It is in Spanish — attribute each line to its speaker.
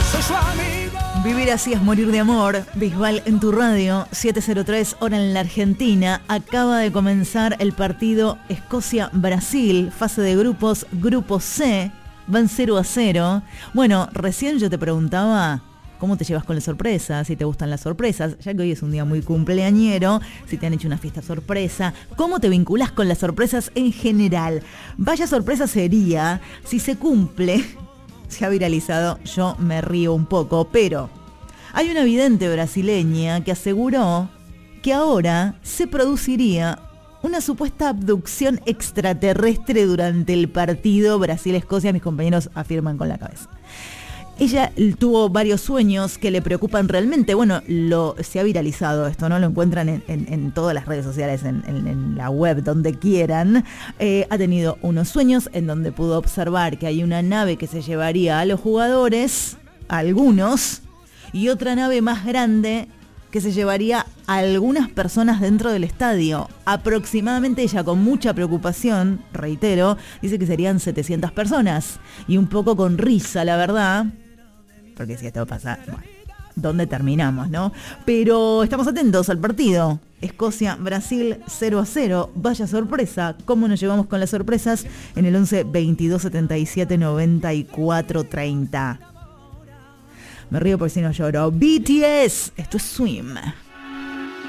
Speaker 1: soy su amigo.
Speaker 2: Vivir así es morir de amor. Bisbal en tu radio, 7:03 hora en la Argentina. Acaba de comenzar el partido Escocia-Brasil, fase de grupos, grupo C. Van 0-0. Bueno, recién yo te preguntaba cómo te llevas con las sorpresas, si te gustan las sorpresas, ya que hoy es un día muy cumpleañero, si te han hecho una fiesta sorpresa, cómo te vinculás con las sorpresas en general. Vaya sorpresa sería si se cumple. Se ha viralizado, yo me río un poco, pero hay una vidente brasileña que aseguró que ahora se produciría una supuesta abducción extraterrestre durante el partido Brasil-Escocia. Mis compañeros afirman con la cabeza. Ella tuvo varios sueños que le preocupan realmente. Bueno, se ha viralizado esto, ¿no? Lo encuentran en todas las redes sociales, en la web, donde quieran. Ha tenido unos sueños en donde pudo observar que hay una nave que se llevaría a los jugadores, a algunos, y otra nave más grande que se llevaría a algunas personas dentro del estadio. Aproximadamente, ella con mucha preocupación, reitero, dice que serían 700 personas. Y un poco con risa, la verdad, porque si esto pasa, bueno, ¿dónde terminamos, no? Pero estamos atentos al partido. Escocia-Brasil 0-0. Vaya sorpresa. ¿Cómo nos llevamos con las sorpresas? En el 11 22 77 94 30. Me río por si no lloro. BTS. Esto es Swim.